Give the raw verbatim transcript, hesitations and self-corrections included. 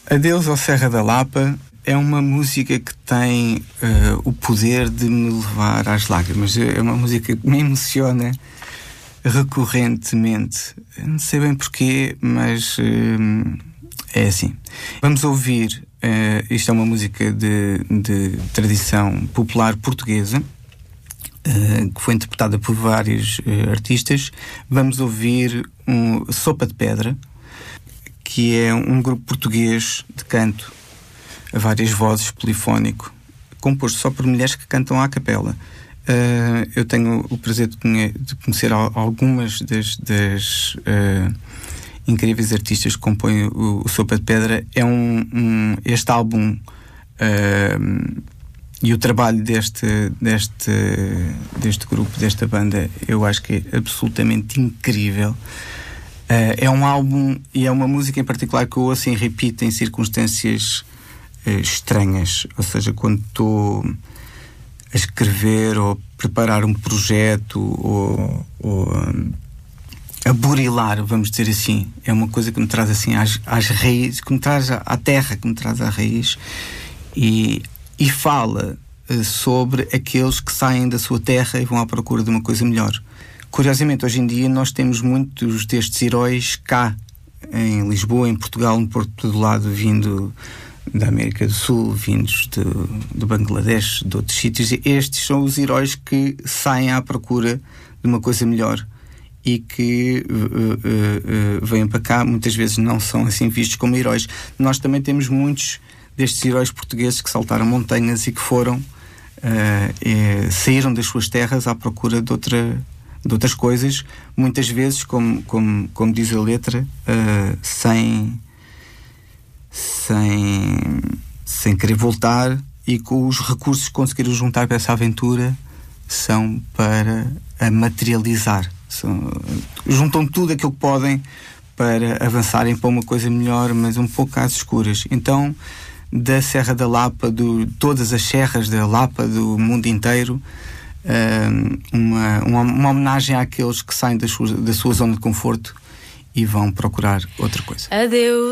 Adeus ao Serra da Lapa é uma música que tem uh, o poder de me levar às lágrimas. É uma música que me emociona recorrentemente. Não sei bem porquê, mas uh, é assim. Vamos ouvir, uh, isto é uma música de, de tradição popular portuguesa, uh, que foi interpretada por vários uh, artistas. Vamos ouvir um Sopa de Pedra, que é um grupo português de canto a várias vozes, polifónico, composto só por mulheres que cantam à capela. Uh, eu tenho o prazer de, conhe- de conhecer algumas das, das uh, incríveis artistas que compõem o, o Sopa de Pedra. É um, um este álbum uh, e o trabalho deste, deste, deste grupo, desta banda, eu acho que é absolutamente incrível. Uh, é um álbum e é uma música em particular que eu ouço e repito em circunstâncias uh, estranhas, ou seja, quando estou a escrever ou preparar um projeto ou, ou um, a burilar, vamos dizer assim. É uma coisa que me traz assim às, às raízes, que me traz à terra, que me traz à raiz e, e fala uh, sobre aqueles que saem da sua terra e vão à procura de uma coisa melhor. Curiosamente, hoje em dia nós temos muitos destes heróis cá, em Lisboa, em Portugal, no Porto do Lado, vindo da América do Sul, vindos de, do Bangladesh, de outros sítios. E estes são os heróis que saem à procura de uma coisa melhor e que uh, uh, uh, vêm para cá. Muitas vezes não são assim vistos como heróis. Nós também temos muitos destes heróis portugueses que saltaram montanhas e que foram, uh, eh, saíram das suas terras à procura de outra... de outras coisas, muitas vezes, como, como, como diz a letra, uh, sem, sem, sem querer voltar, e com os recursos que conseguiram juntar para essa aventura são para a materializar. São, juntam tudo aquilo que podem para avançarem para uma coisa melhor, mas um pouco às escuras. Então, da Serra da Lapa, de todas as serras da Lapa, do mundo inteiro, Uma, uma, uma homenagem àqueles que saem da sua, da sua zona de conforto e vão procurar outra coisa. Adeus.